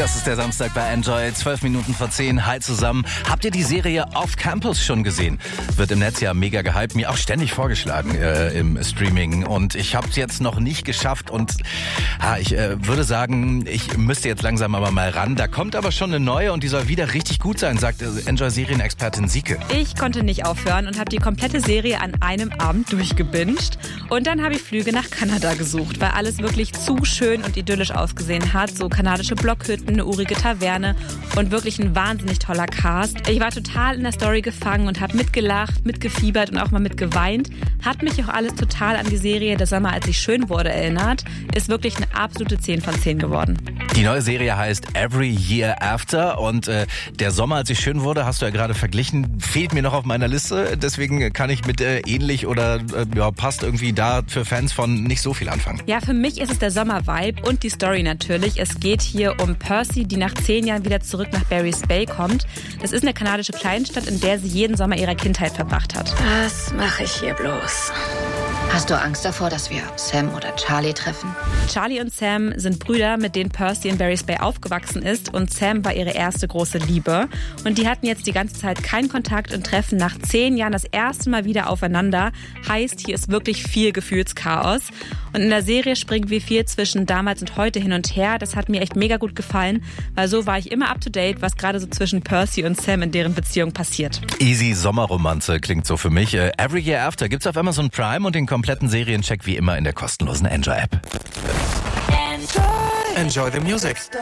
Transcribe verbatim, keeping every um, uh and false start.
Das ist der Samstag bei Enjoy, zwölf Minuten vor zehn. Hi zusammen. Habt ihr die Serie Off Campus schon gesehen? Wird im Netz ja mega gehypt, mir auch ständig vorgeschlagen äh, im Streaming. Und ich habe es jetzt noch nicht geschafft und ah, ich äh, würde sagen, ich müsste jetzt langsam aber mal ran. Da kommt aber schon eine neue und die soll wieder richtig gut sein, sagt äh, Enjoy-Serienexpertin Sieke. Ich konnte nicht aufhören und habe die komplette Serie an einem Abend durchgebinged. Und dann habe ich Flüge nach Kanada gesucht, weil alles wirklich zu schön und idyllisch ausgesehen hat. So kanadische Blockhütten, eine urige Taverne und wirklich ein wahnsinnig toller Cast. Ich war total in der Story gefangen und habe mitgelacht, mitgefiebert und auch mal mitgeweint. Hat mich auch alles total an die Serie Der Sommer, als ich schön wurde erinnert. Ist wirklich eine absolute zehn von zehn geworden. Die neue Serie heißt Every Year After und äh, Der Sommer, als ich schön wurde, hast du ja gerade verglichen, fehlt mir noch auf meiner Liste. Deswegen kann ich mit äh, ähnlich oder äh, ja, passt irgendwie da für Fans von nicht so viel anfangen. Ja, für mich ist es der Sommer-Vibe und die Story natürlich. Es geht hier um Percy, die nach zehn Jahren wieder zurück nach Barry's Bay kommt. Das ist eine kanadische Kleinstadt, in der sie jeden Sommer ihrer Kindheit verbracht hat. Was mache ich hier bloß? Hast du Angst davor, dass wir Sam oder Charlie treffen? Charlie und Sam sind Brüder, mit denen Percy in Barry's Bay aufgewachsen ist und Sam war ihre erste große Liebe. Und die hatten jetzt die ganze Zeit keinen Kontakt und treffen nach zehn Jahren das erste Mal wieder aufeinander. Heißt, hier ist wirklich viel Gefühlschaos. Und in der Serie springen wir viel zwischen damals und heute hin und her. Das hat mir echt mega gut gefallen, weil so war ich immer up to date, was gerade so zwischen Percy und Sam in deren Beziehung passiert. Easy Sommerromanze klingt so für mich. Uh, Every Year After gibt's auf Amazon Prime und den kompletten Seriencheck wie immer in der kostenlosen Enjoy-App. Enjoy the music.